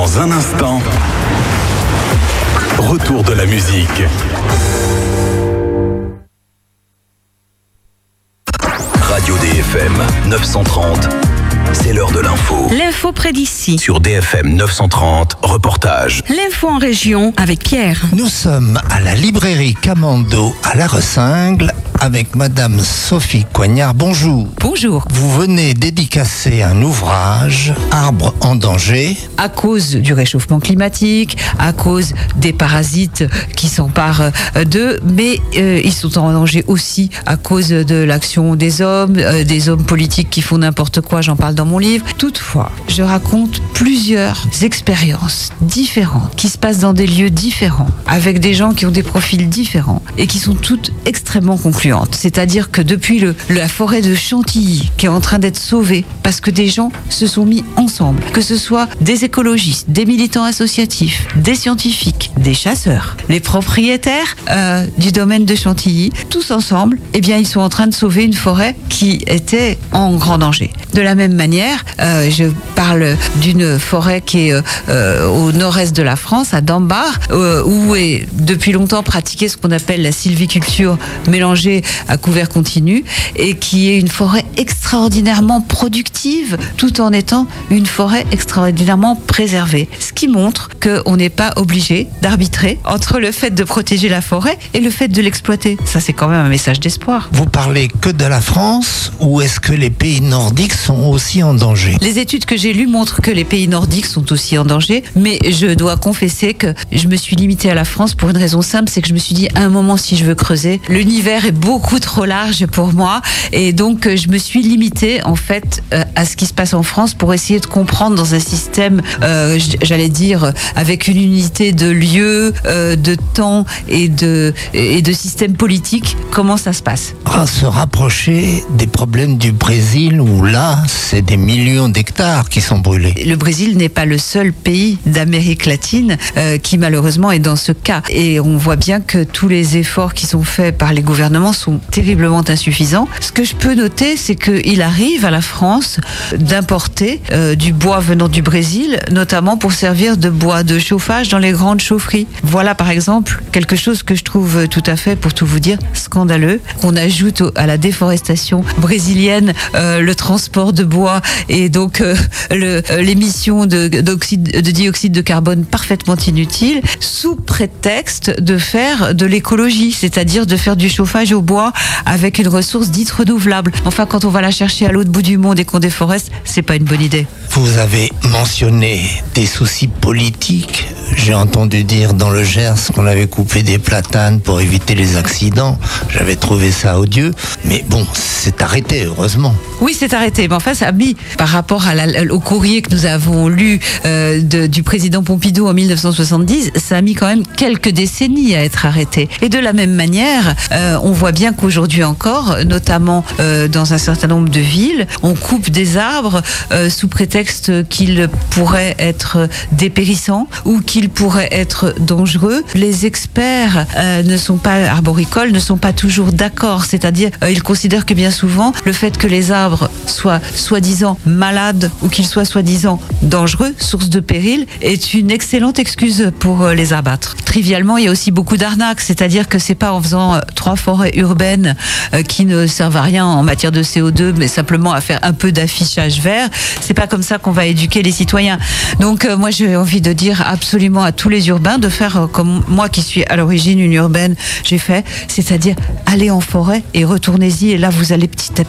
Dans un instant, retour de la musique. Radio DFM 930, c'est l'heure de l'info. L'info près d'ici. Sur DFM 930, reportage. L'info en région avec Pierre. Nous sommes à la librairie Camando à La Ressingle avec Madame Sophie Coignard. Bonjour. Bonjour. Vous venez dédicacer un ouvrage, Arbres en danger. À cause du réchauffement climatique, à cause des parasites qui s'emparent d'eux, mais ils sont en danger aussi à cause de l'action des hommes politiques qui font n'importe quoi, j'en parle dans mon livre. Toutefois, je raconte plusieurs expériences différentes qui se passent dans des lieux différents, avec des gens qui ont des profils différents et qui sont toutes extrêmement concluantes. C'est-à-dire que depuis la forêt de Chantilly qui est en train d'être sauvée parce que des gens se sont mis ensemble, que ce soit des écologistes, des militants associatifs, des scientifiques, des chasseurs, les propriétaires du domaine de Chantilly, tous ensemble, eh bien ils sont en train de sauver une forêt qui était en grand danger. De la même manière, je parle d'une forêt qui est au nord-est de la France, à Dambar, où est depuis longtemps pratiquée ce qu'on appelle la sylviculture mélangée à couvert continu, et qui est une forêt extraordinairement productive, tout en étant une forêt extraordinairement préservée. Ce qui montre qu'on n'est pas obligé d'arbitrer entre le fait de protéger la forêt et le fait de l'exploiter. Ça, c'est quand même un message d'espoir. Vous parlez que de la France, ou est-ce que les pays nordiques sont aussi en danger? Les études que j'ai lues montrent que les pays nordiques sont aussi en danger, mais je dois confesser que je me suis limitée à la France pour une raison simple, c'est que je me suis dit, à un moment, si je veux creuser, l'univers est beaucoup trop large pour moi, et donc je me suis limitée en fait à ce qui se passe en France pour essayer de comprendre dans un système, j'allais dire, avec une unité de lieu, de temps et de système politique, comment ça se passe. À se rapprocher des problèmes du Brésil, où là, c'est des millions d'hectares qui sont brûlés. Le Brésil n'est pas le seul pays d'Amérique latine qui malheureusement est dans ce cas, et on voit bien que tous les efforts qui sont faits par les gouvernements sont terriblement insuffisants. Ce que je peux noter, c'est qu'il arrive à la France d'importer du bois venant du Brésil, notamment pour servir de bois de chauffage dans les grandes chaufferies. Voilà par exemple quelque chose que je trouve tout à fait, pour tout vous dire, scandaleux, qu'on ajoute à la déforestation brésilienne le transport de bois et donc l'émission de dioxyde de carbone parfaitement inutile, sous prétexte de faire de l'écologie, c'est-à-dire de faire du chauffage au bois avec une ressource dite renouvelable. Enfin, quand on va la chercher à l'autre bout du monde et qu'on déforeste, c'est pas une bonne idée. Vous avez mentionné des soucis politiques. J'ai entendu dire dans le Gers qu'on avait coupé des platanes pour éviter les accidents. J'avais trouvé ça odieux. Mais bon, c'est arrêté, heureusement. Oui, c'est arrêté. Mais enfin, ça a mis, par rapport au courrier que nous avons lu du président Pompidou en 1970, ça a mis quand même quelques décennies à être arrêté. Et de la même manière, on voit bien qu'aujourd'hui encore, notamment dans un certain nombre de villes, on coupe des arbres sous prétexte qu'ils pourraient être dépérissants ou qu'ils pourraient être dangereux. Les experts arboricoles ne sont pas toujours d'accord, c'est-à-dire ils considèrent que bien souvent le fait que les arbres soient soi-disant malades ou qu'ils soient soi-disant dangereux, source de péril, est une excellente excuse pour les abattre. Trivialement, il y a aussi beaucoup d'arnaques, c'est-à-dire que c'est pas en faisant 3 forêts urbaines qui ne servent à rien en matière de CO2, mais simplement à faire un peu d'affichage vert. C'est pas comme ça qu'on va éduquer les citoyens. Donc moi j'ai envie de dire absolument à tous les urbains de faire comme moi qui suis à l'origine une urbaine, j'ai fait, c'est-à-dire aller en forêt et retournez-y, et là vous allez petit à petit